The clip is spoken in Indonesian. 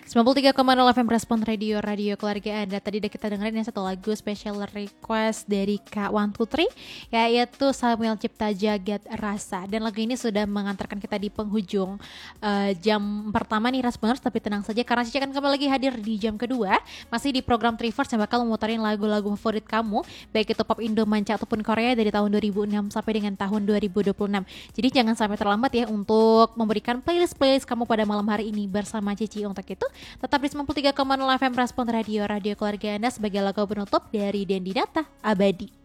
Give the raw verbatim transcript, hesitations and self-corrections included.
sembilan puluh tiga koma nol F M Respon Radio, Radio Keluarga Anda. Tadi udah kita dengerin yang satu lagu special request dari Kak One Two Three, yaitu Samuel Cipta Jagat Rasa. Dan lagu ini sudah mengantarkan kita di penghujung uh, jam pertama nih Responers. Tapi tenang saja karena Cici akan kembali lagi hadir di jam kedua, masih di program Triverse yang bakal memutarin lagu-lagu favorit kamu, baik itu pop Indo, manca ataupun Korea dari tahun dua ribu enam sampai dengan tahun dua ribu dua puluh enam. Jadi jangan sampai terlambat ya untuk memberikan playlist-playlist kamu pada malam hari ini bersama Cici. Untuk itu tetap di sembilan puluh tiga koma nol F M Respon Radio, Radio Keluarga Anda sebagai lagu penutup dari Dendi Data Abadi.